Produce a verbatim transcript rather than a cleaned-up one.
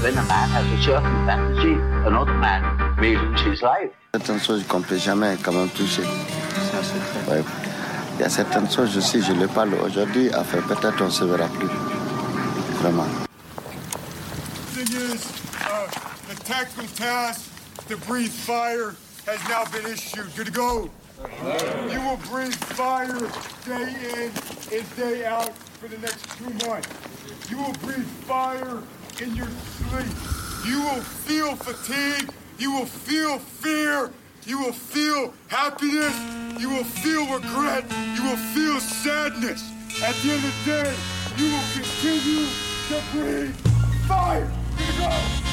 When a man has a certain fantasy, another man may lose his life. Certaines choses qu'on ne peut jamais quand même toucher. C'est un secret. Ouais. Il y a certaines choses aussi, je le parle aujourd'hui, enfin peut-être on ne se verra plus. Vraiment. The thing is, uh, the tactical task to breathe fire has now been issued. Good to go. You will breathe fire day in and day out for the next two months. You will breathe fire in your sleep. You will feel fatigue. You will feel fear. You will feel happiness. You will feel regret. You will feel sadness. At the end of the day, you will continue to breathe fire. Here we go.